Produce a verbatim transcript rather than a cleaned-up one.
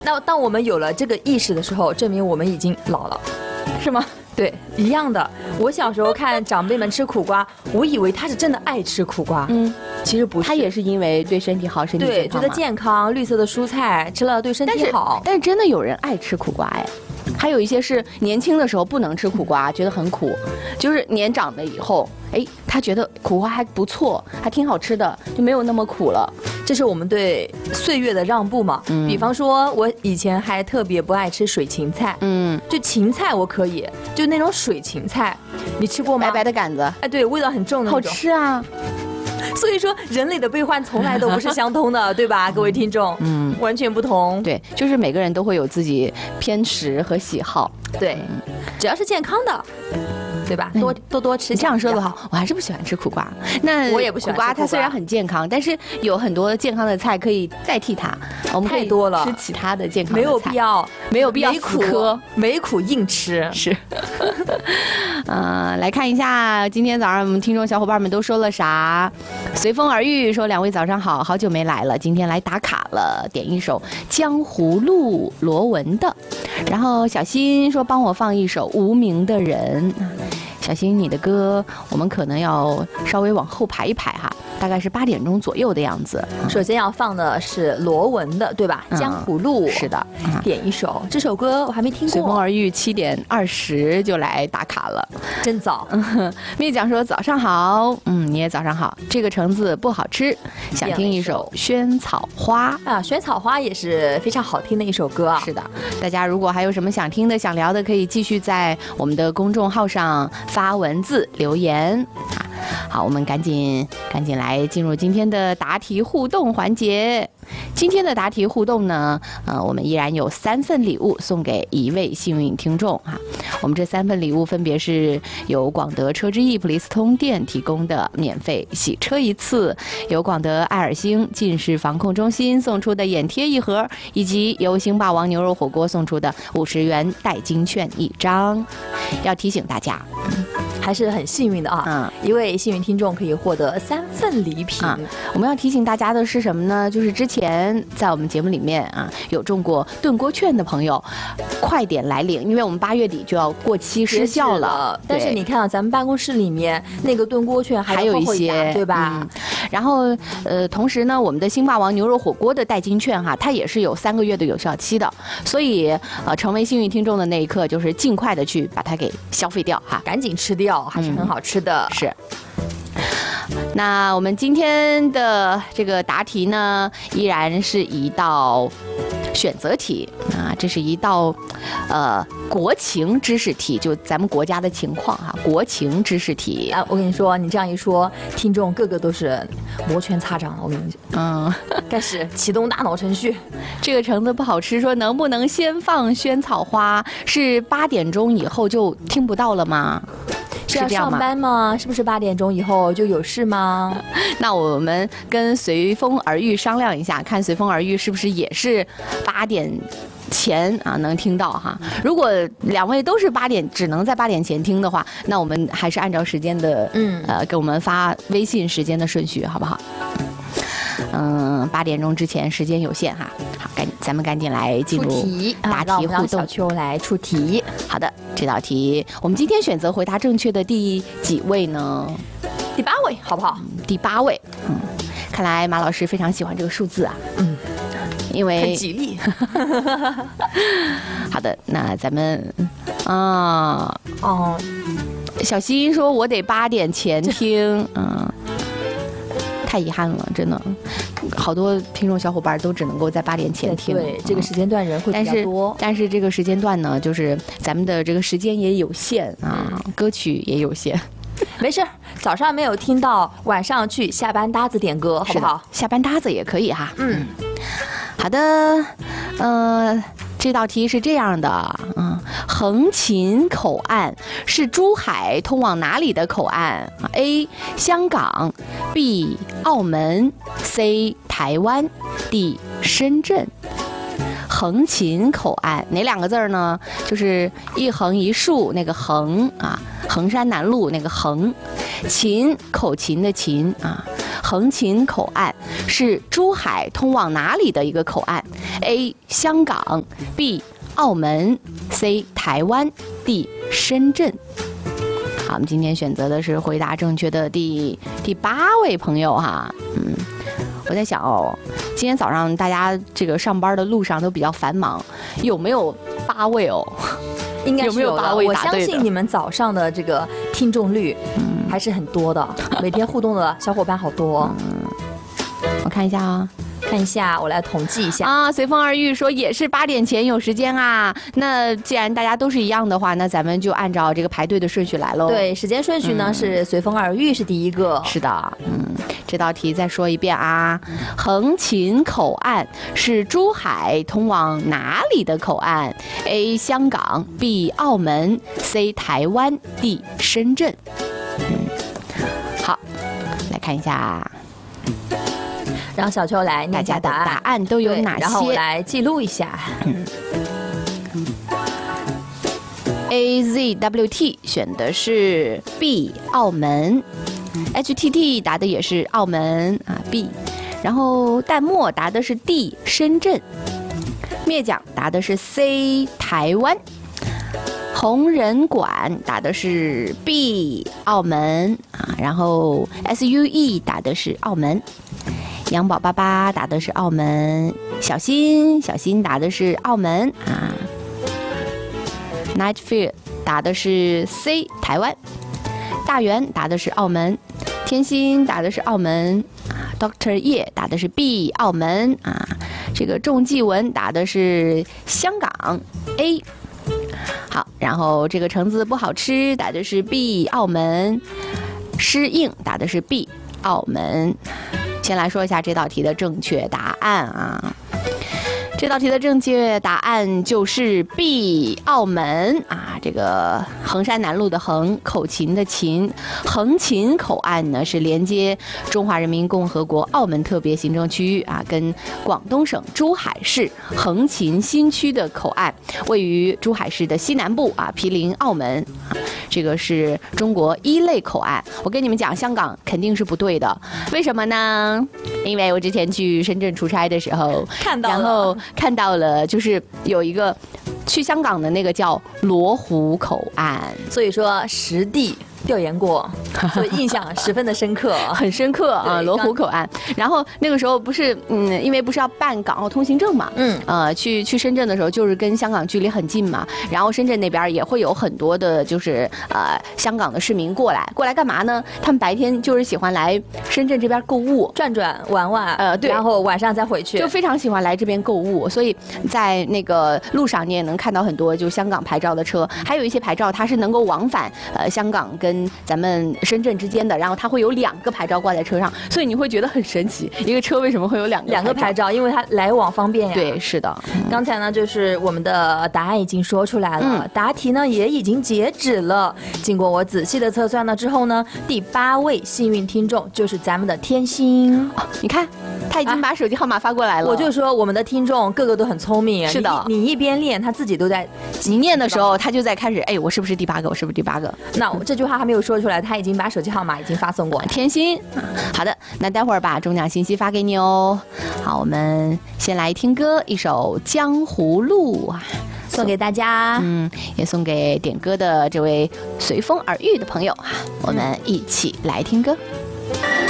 那当我们有了这个意识的时候，证明我们已经老了，是吗？对，一样的。我小时候看长辈们吃苦瓜，我以为他是真的爱吃苦瓜，嗯，其实不是， 他也是因为对身体好，身体健康， 对，觉得健康，绿色的蔬菜吃了对身体好。 但是，但是真的有人爱吃苦瓜哎。还有一些是年轻的时候不能吃苦瓜，觉得很苦，就是年长了以后，哎，他觉得苦瓜还不错，还挺好吃的，就没有那么苦了。 这是我们对岁月的让步嘛。嗯，比方说，我以前还特别不爱吃水芹菜，嗯，就芹菜我可以，就那种水芹菜，你吃过吗？ 白白的杆子， 哎，对，味道很重的那种， 好吃啊。 所以说，人类的悲欢从来都不是相通的，对吧，各位听众？嗯，完全不同。 对，就是每个人都会有自己偏食和喜好。 对，只要是健康的，对吧？多多多吃。 你这样说的话，我还是不喜欢吃苦瓜。那我也不喜欢吃苦瓜。 它虽然很健康，但是有很多健康的菜可以代替它。我们可以多了吃其他的健康的菜， 没有必要， 没有必要死磕， 没苦硬吃。 是。呃，来看一下今天早上我们听众小伙伴们都说了啥。随风而遇说：“两位早上好，好久没来了，今天来打卡了，点一首《江湖路》罗文的。”然后小新说：“帮我放一首《无名的人》。”小新，你的歌我们可能要稍微往后排一排哈，大概是八点钟左右的样子。 首先要放的是罗文的，对吧？嗯、江湖路是的， 嗯、点一首这首歌我还没听过。 随风而遇七点二十就来打卡了， 真早。 蜜讲说早上好，嗯，你也早上好。这个橙子不好吃，想听一首《萱草花》 啊，《萱草花》也是非常好听的一首歌啊。 是的，大家如果还有什么想听的、想聊的，可以继续在我们的公众号上发文字留言啊。好，我们赶紧赶紧来进入今天的答题互动环节。今天的答题互动呢，呃，我们依然有三份礼物送给一位幸运听众哈。我们这三份礼物分别是由广德车之翼普利司通店提供的免费洗车一次，由广德爱尔星近视防控中心送出的眼贴一盒，以及由星霸王牛肉火锅送出的五十元代金券一张。要提醒大家。 还是很幸运的啊！嗯，一位幸运听众可以获得三份礼品。啊， 我们要提醒大家的是什么呢？就是之前在我们节目里面啊，有中过炖锅券的朋友，快点来领，因为我们八月底就要过期失效了。 但是你看到咱们办公室里面那个炖锅券还有一些， 对吧？ 嗯，然后呃，同时呢，我们的星霸王牛肉火锅的代金券哈，它也是有三个月的有效期的，所以呃，成为幸运听众的那一刻，就是尽快的去把它给消费掉哈， 赶紧吃掉。还是很好吃的。 嗯，是。那我们今天的这个答题呢，依然是一道选择题啊，这是一道呃国情知识题，就咱们国家的情况哈，国情知识题啊。我跟你说，你这样一说，听众个个都是摩拳擦掌。我跟你讲，嗯，开始启动大脑程序。 这个橙子不好吃，说能不能先放萱草花？是八点钟以后就听不到了吗？ 是要上班吗？是不是八点钟以后就有事吗？ 那我们跟随风而遇商量一下，看随风而遇是不是也是八点前啊能听到哈。如果两位都是八点，只能在八点前听的话，那我们还是按照时间的，嗯，呃，给我们发微信时间的顺序，好不好？嗯，八点钟之前时间有限哈。好，赶咱们赶紧来进入答题互动。 小秋来出题。 好的，这道题我们今天选择回答正确的第几位呢？ 第八位，好不好？ 嗯，第八位。嗯，看来马老师非常喜欢这个数字啊。嗯，因为很吉利。 好的，那咱们啊，哦，小新说我得八点前听，嗯。太遗憾了，真的，好多听众小伙伴都只能够在八点前听。 对，这个时间段人会比较多。 但是，但是这个时间段呢，就是咱们的这个时间也有限啊，嗯、歌曲也有限。 没事，早上没有听到，晚上去下班搭子点歌，好不好？ 下班搭子也可以哈。嗯，好的，呃。这道题是这样的，嗯，横琴口岸是珠海通往哪里的口岸 ？A. 香港 B. 澳门 C. 台湾 D. 深圳。横琴口岸哪两个字呢？就是一横一竖那个横啊，衡山南路那个横，琴口琴的琴啊。 横琴口岸是珠海通往哪里的一个口岸 ？A. 香港 B. 澳门 C. 台湾 D. 深圳。好，我们今天选择的是回答正确的第第八位朋友哈。嗯，我在想哦，今天早上大家这个上班的路上都比较繁忙，有没有八位哦？ 应该是有的， 有没有八位我答对的相信你们早上的这个听众率还是很多的，每天互动的小伙伴好多。 我看一下啊。 看一下，我来统计一下啊。随风而遇说也是八点前有时间啊。那既然大家都是一样的话，那咱们就按照这个排队的顺序来喽。 对，时间顺序呢、嗯、是随风而遇是第一个。 是的，嗯，这道题再说一遍啊。横琴口岸是珠海通往哪里的口岸 ？A. 香港 B. 澳门 C. 台湾 D. 深圳。嗯，好，来看一下。 让小秋来念一下答案， 答案都有哪些？ 然后我来记录一下。嗯、 A Z W T 选的是 B 澳门 ，H T T 答的也是澳门啊 B， 然后淡漠答的是 D 深圳，灭奖答的是 C 台湾，红人馆打的是 B 澳门啊，然后 S U E 打的是澳门。杨宝爸爸打的是澳门，小新小新打的是澳门啊 ，Nightfield 打的是 C 台湾，大元打的是澳门，天心打的是澳门啊 ，Doctor 叶打的是 B 澳门啊，这个仲继文打的是香港 A。好，然后这个橙子不好吃打的是 B 澳门，诗应打的是 B 澳门。先来说一下这道题的正确答案啊，这道题的正确答案就是 B 澳门啊，这个衡山南路的衡，口琴的琴，横琴口岸呢是连接中华人民共和国澳门特别行政区啊跟广东省珠海市横琴新区的口岸，位于珠海市的西南部啊，毗邻澳门。这个是中国一类口岸。我跟你们讲，香港肯定是不对的，为什么呢？因为我之前去深圳出差的时候， 看到了， 然后看到了，就是有一个去香港的那个叫罗湖口岸， 所以说实地调研过，所以印象十分的深刻， 很深刻啊！罗湖口岸。然后那个时候不是，嗯，因为不是要办港澳通行证嘛，嗯，呃，去去深圳的时候就是跟香港距离很近嘛，然后深圳那边也会有很多的，就是呃香港的市民过来，过来干嘛呢？他们白天就是喜欢来深圳这边购物， 转转玩玩，呃，对，然后晚上再回去， 就非常喜欢来这边购物，所以在那个路上你也能看到很多就香港牌照的车，还有一些牌照它是能够往返呃香港跟跟咱们深圳之间的，然后它会有两个牌照挂在车上，所以你会觉得很神奇，一个车为什么会有两个两个牌照？因为它来往方便呀。 对，是的。 嗯、刚才呢，就是我们的答案已经说出来了，嗯、答题呢也已经截止了。经过我仔细的测算了之后呢，第八位幸运听众就是咱们的天心。 哦、你看，他已经把手机号码发过来了。 啊、我就说我们的听众个个都很聪明。 是的， 你, 你一边练，他自己都在。 你念的时候，他就在开始，哎，我是不是第八个？我是不是第八个？ 那我这句话还没有说出来，他已经把手机号码已经发送过。 天心，好的，那待会儿把中奖信息发给你哦。好，我们先来听歌，一首《江湖路》啊， 送给大家， 嗯，也送给点歌的这位随风而遇的朋友，我们一起来听歌。嗯